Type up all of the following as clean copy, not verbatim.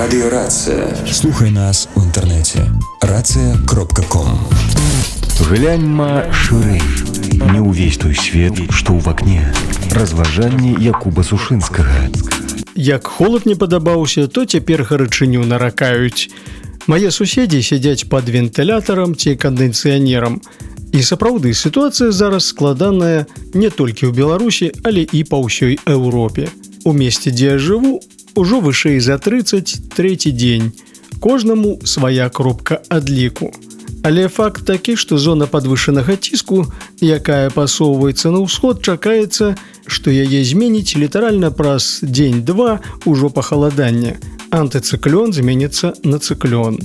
Радиорация. Слухай нас у інтэрнэце рацыя.ком. Гляньма шырэй. Не ўвесь той свет, што ў вакне. Разважанні Якуба Сушынскага. Як холод не падабаўся, то цяпер гарачыню наракаюць. Мае суседзі сядзяць пад вентылятарам ці кандэнцыянерам. І сапраўды, сітуацыя зараз складаная не толькі ў Беларусі, але і па ўсёй Еўропе. У месце, дзе я жыву, ужо вышэй за 33 дзень. Кожнаму свая кропка адліку. Але факт такі, што зона падвышанага ціску, якая пасоўваецца на ўсход, чакаецца, што яе зменіць літаральна праз дзень-два ўжо пахаладання. Антыцыклон зменіцца на цыклон.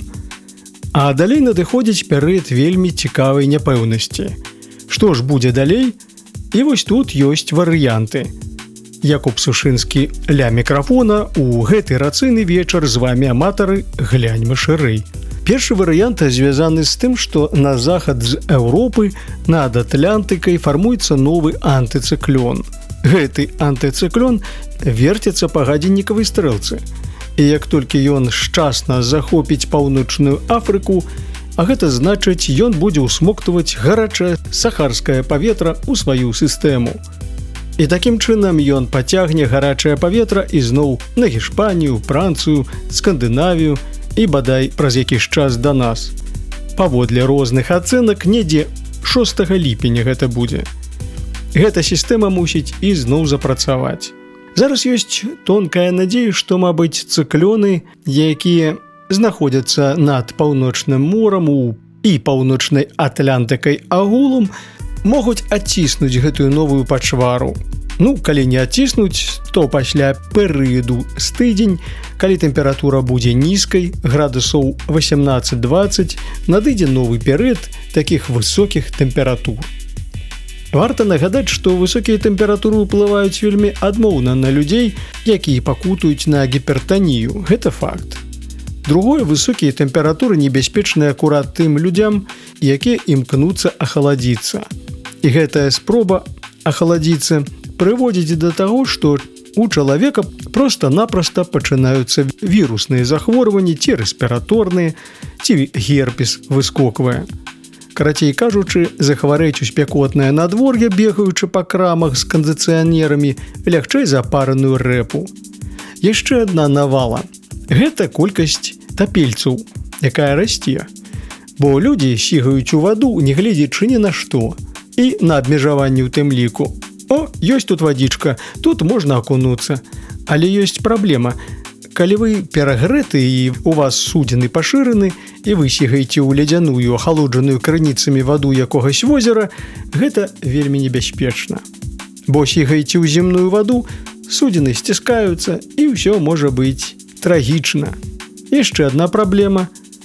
А далей надыходзіць перыяд вельмі цікавай няпэўнасці. Што ж будзе далей? І вось тут ёсць варыянты. Якуб Сушынскі ля мікрафона, у гэты рацыйны вечар з вамі аматары гляньма шырэй. Першы варыянт звязаны з тым, што на захад з Еўропы над Атлантыкай фармуецца новы антыцыклон. Гэты антыцыклон верціцца па гадзіннікавай стрэлцы. І як толькі ён шчасна захопіць паўночную Афрыку, а гэта значыць, ён будзе ўсмоктваць гарачае сахарскае паветра ў сваю сістэму. І такім чынам ён пацягне гарачае паветра ізноў на Гішпанію, Францыю, Скандынавію і бадай праз якісь час да нас. Паводле розных ацэнак, недзе 6 ліпеня гэта будзе. Гэта сістэма мусіць ізноў запрацаваць. Зараз ёсць тонкая надзея, што, мабыць, цыклоны, якія знаходзяцца над паўночным морам і паўночнай Атлантыкай агулам, могуць адціснуць гэтую новую пачвару. Калі не адціснуць, то пасля перыяду з тыдзень, калі тэмпература будзе нізкай, градусаў 18-20, надыдзе новы перыяд такіх высокіх тэмператур. Варта нагадаць, што высокія тэмпературы ўплываюць вельмі адмоўна на людзей, якія пакутуюць на гіпертанію. Гэта факт. Другое, высокія тэмпературы небяспечныя акурат тым людзям, якія імкнуцца ахаладзіцца. І гэтая спроба ахаладзіцца прыводзіць да таго, што у чалавека проста-напроста пачынаюцца вірусныя захворванні, ці рэспіраторныя, ці герпес выскоквае. Карацей кажучы, захварэць у спякотнае надвор'е, бегаючы па крамах з кандыцыянерамі, лягчэй за параную рэпу. Яшчэ адна навала. Гэта колькасць тапельцаў, якая расце. Бо людзі сігаюць у ваду, не гледзячы ні на што. І на абмежаванні ў тым ліку. Ёсць тут вадзічка, тут можна акунуцца. Але ёсць праблема. Калі вы перагрэты і у вас судзіны пашыраны, і вы сігаеце ў ледзяную, ахалоджаную крыніцамі ваду якогось возера, гэта вельмі небяспечна. Бо сігаеце ў земную ваду, судзіны сціскаюцца, і ўсё можа быць трагічна. Яшчэ адна праблема.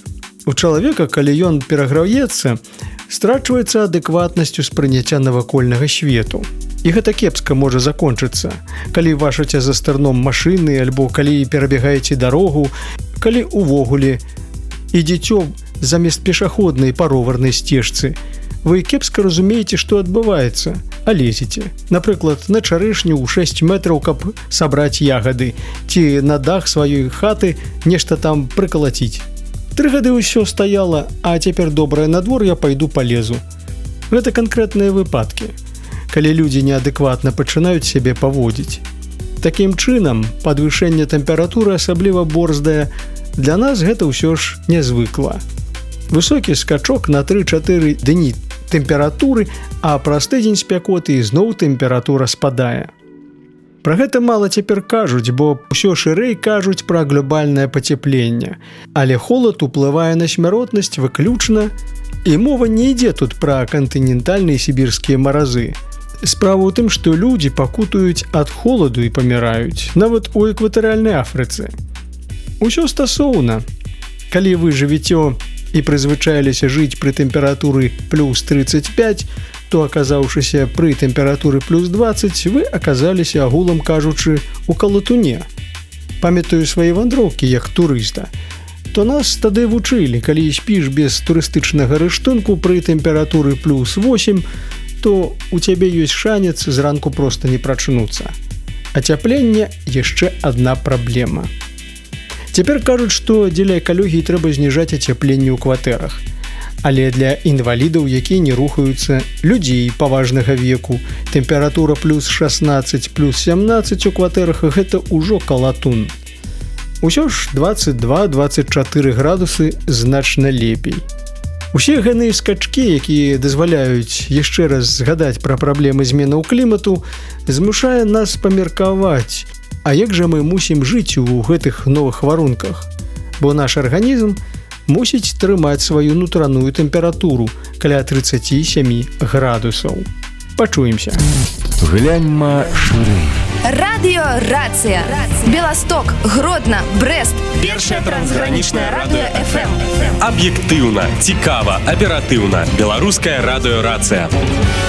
У чалавека, калі ён пераграўецца, страчваецца адэкватнасць успрыняцця навакольнага свету. І гэта кепска можа закончыцца, калі вашаце за стырном машыны, альбо калі перабегаеце дарогу, калі увогуле ідзіце замест пешаходнай па роварнай сцежцы. Вы кепска разумееце, што адбываецца, а лезеце. Напрыклад, на чарэшню ў 6 метраў, каб сабраць ягады, ці на дах сваёй хаты нешта там прыкалаціць. 3 гады ўсё стаяла, а цяпер добрае надвор'е, пайду палезу. Гэта канкрэтныя выпадкі, калі людзі неадэкватна пачынаюць сябе паводзіць. Такім чынам, падвышэнне тэмпературы асабліва борздае, для нас гэта ўсё ж нязвыкла. Высокі скачок на 3-4 дні тэмпературы, а праз тыдзень спякоты ізноў тэмпература спадае. Пра гэта мала цяпер кажуць, бо ўсё шырэй кажуць пра глобальнае пацяпленне. Але холад уплывае на смяротнасць выключна, і мова не ідзе тут пра кантынентальныя сібірскія маразы. Справа ў тым, што людзі пакутуюць ад холаду і паміраюць, нават у экватарыяльнай Афрыцы. Усё стасоўна. Калі вы жывіце і прызвычаіліся жыць пры тэмпературы плюс 35, то, аказаўшыся пры тэмпературы плюс 20, вы аказаліся, агулам кажучы, у калатуне. Памятаю свае вандроўкі як турыста. То нас тады вучылі, калі спіш без турыстычнага рыштунку пры тэмпературы плюс 8, то у цябе ёсць шанец зранку проста не прачнуцца. Ацяпленне яшчэ адна праблема. Цяпер кажуць, што дзеля экалогіі трэба зніжаць ацяпленне ў кватэрах. Але для інвалідаў, якія не рухаюцца, людзей паважнага веку, тэмпература плюс 16, плюс 17 у кватэрах – гэта ўжо калатун. Усё ж 22-24 градусы значна лепей. Усе гэтыя скачкі, якія дазваляюць яшчэ раз згадаць пра праблемы зменаў клімату, змушае нас памеркаваць, а як жа мы мусім жыць у гэтых новых варунках? Бо наш арганізм мусіць трымаць сваю нутраную тэмпературу каля 37 градусаў. Пачуемся. Гляньма шырэй. Радыё Рацыя. Беласток, Гродна, Брэст. Першае трансгранічнае радыё FM. Аб'ектыўна, цікава, аператыўна. Беларускае радыё Рацыя.